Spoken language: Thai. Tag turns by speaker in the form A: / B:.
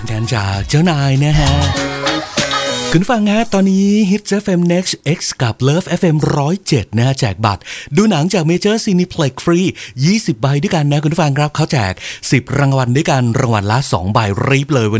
A: งานจากเจ้านายนะฮะคุณฟังฮะตอนนี้ Hits FM Next X กับ Love FM 107นะฮะแจกบัตรดูหนังจาก Major Cineplex ฟรี20 ใบด้วยกันนะคุณฟังครับเขาแจก10รางวัลด้วยกันรางวัลละ2ใบรีบเลย